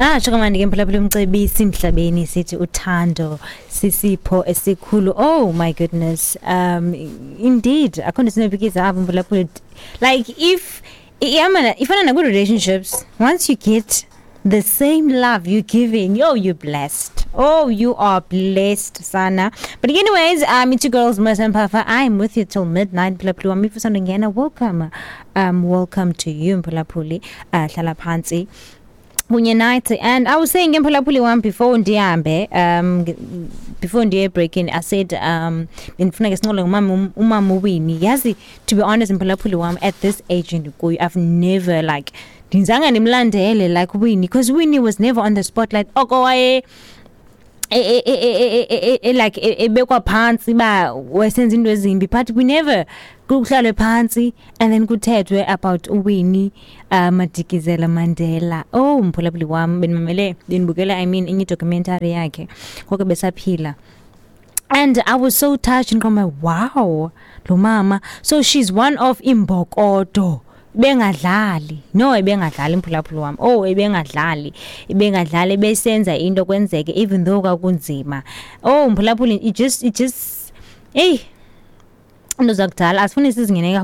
Chokamani ke mphulaphula umcebisi emhlabeni sithi uthando sisipho esikhulu. Oh my goodness. Indeed, akhona sinobikiza apha mphulaphula. Like if you're in good relationships, once you get the same love you're giving, you're blessed. Oh, you are blessed, Sana. But anyways, it's your girls, Mercy and Pafa. I'm with you till midnight. Mphulaphula wami for something welcome. Welcome to you, Mphulaphuli. Hlala phansi. Night, and I was saying Mphulaphuli one before ndiye breaking, I said benifuna ke sinqole umama uWinnie. Yazi, to be honest Mphulaphuli wami, at this age I've never like ndinzanga nimlandele like Winnie, because Winnie was never on the spotlight. Like ebekwa phansi ba wesenza into ezimbi, but we never kuhlalwe phansi and then kuthethwe about Winnie Madikizela Mandela. Oh mphulaphuli wami benibukela inye documentary yakhe konke besaphila, and I was so touched and come, wow, lo mama, so she's one of imbokodo bengadlali mphulaphuli wami. Bengadlali besenza into kwenzeke even though kwakunzima. Mphulaphuli, it just hey into zakudala asifuni sizingeneka